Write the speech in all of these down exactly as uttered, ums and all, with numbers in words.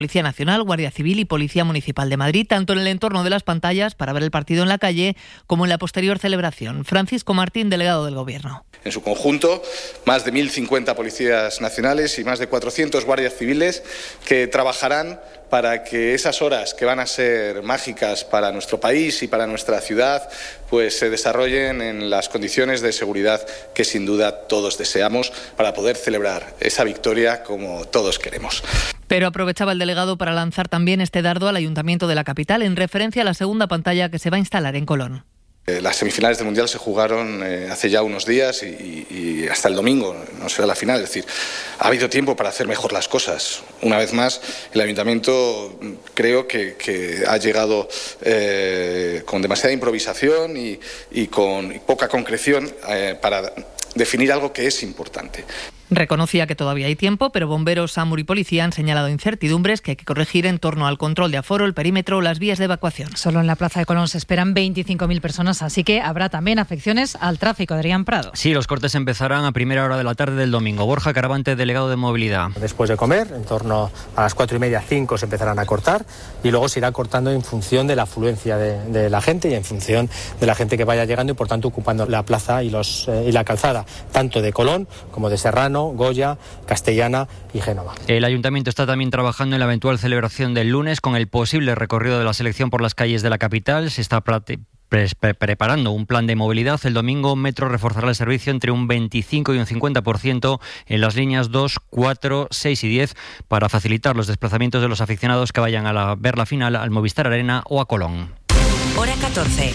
Policía Nacional, Guardia Civil y Policía Municipal de Madrid, tanto en el entorno de las pantallas para ver el partido en la calle como en la posterior celebración. Francisco Martín, delegado del Gobierno. En su conjunto, más de mil cincuenta policías nacionales y más de cuatrocientos guardias civiles que trabajarán para que esas horas que van a ser mágicas para nuestro país y para nuestra ciudad, pues se desarrollen en las condiciones de seguridad que sin duda todos deseamos para poder celebrar esa victoria como todos queremos. Pero aprovechaba el delegado para lanzar también este dardo al Ayuntamiento de la capital en referencia a la segunda pantalla que se va a instalar en Colón. Las semifinales del Mundial se jugaron eh, hace ya unos días y, y hasta el domingo no será la final. Es decir, ha habido tiempo para hacer mejor las cosas. Una vez más, el Ayuntamiento creo que, que ha llegado eh, con demasiada improvisación y, y con poca concreción eh, para definir algo que es importante. Reconocía que todavía hay tiempo, pero bomberos, SAMUR y policía han señalado incertidumbres que hay que corregir en torno al control de aforo, el perímetro o las vías de evacuación. Solo en la Plaza de Colón se esperan veinticinco mil personas, así que habrá también afecciones al tráfico. Adrián Prado. Sí, los cortes empezarán a primera hora de la tarde del domingo. Borja Caravante, delegado de Movilidad. Después de comer, en torno a las cuatro y media, cinco, se empezarán a cortar y luego se irá cortando en función de la afluencia de, de la gente y en función de la gente que vaya llegando y por tanto ocupando la plaza y, los, eh, y la calzada, tanto de Colón como de Serrano, Goya, Castellana y Génova. El Ayuntamiento está también trabajando en la eventual celebración del lunes con el posible recorrido de la selección por las calles de la capital. Se está pre- pre- preparando un plan de movilidad. El domingo Metro reforzará el servicio entre un veinticinco y un cincuenta por ciento en las líneas dos, cuatro, seis y diez para facilitar los desplazamientos de los aficionados que vayan a la, ver la final al Movistar Arena o a Colón. Hora catorce.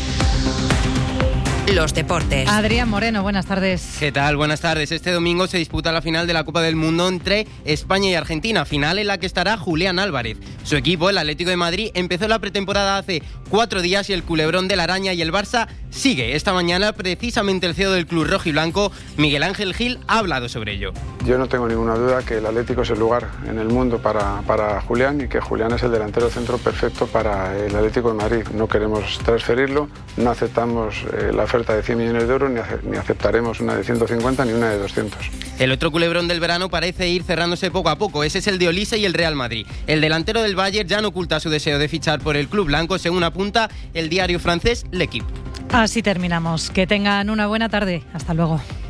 Los deportes. Adrián Moreno, buenas tardes. ¿Qué tal? Buenas tardes. Este domingo se disputa la final de la Copa del Mundo entre España y Argentina, final en la que estará Julián Álvarez. Su equipo, el Atlético de Madrid, empezó la pretemporada hace cuatro días y el culebrón de la araña y el Barça sigue. Esta mañana, precisamente el C E O del club rojiblanco, Miguel Ángel Gil, ha hablado sobre ello. Yo no tengo ninguna duda que el Atlético es el lugar en el mundo para, para Julián y que Julián es el delantero centro perfecto para el Atlético de Madrid. No queremos transferirlo, no aceptamos eh, la oferta de cien millones de euros, ni, ace- ni aceptaremos una de ciento cincuenta ni una de doscientos. El otro culebrón del verano parece ir cerrándose poco a poco. Ese es el de Olise y el Real Madrid. El delantero del Bayern ya no oculta su deseo de fichar por el club blanco, según apunta el diario francés L'Équipe. Así terminamos. Que tengan una buena tarde. Hasta luego.